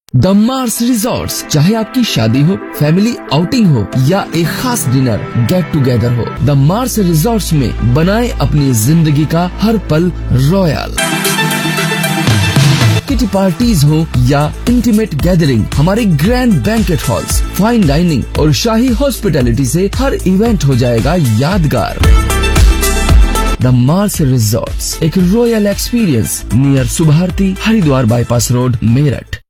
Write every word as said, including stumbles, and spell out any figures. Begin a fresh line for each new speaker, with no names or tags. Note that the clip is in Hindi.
द मार्स रिजॉर्ट्स, चाहे आपकी शादी हो, फैमिली आउटिंग हो या एक खास डिनर गेट टुगेदर हो, द मार्स रिजॉर्ट्स में बनाए अपनी जिंदगी का हर पल रॉयल। किटी पार्टीज हो या इंटीमेट गैदरिंग, हमारे grand banquet halls, fine dining और शाही हॉस्पिटैलिटी से हर इवेंट हो जाएगा यादगार। द मार्स रिजॉर्ट्स, एक royal experience near Subharti, Haridwar bypass road, Meerut.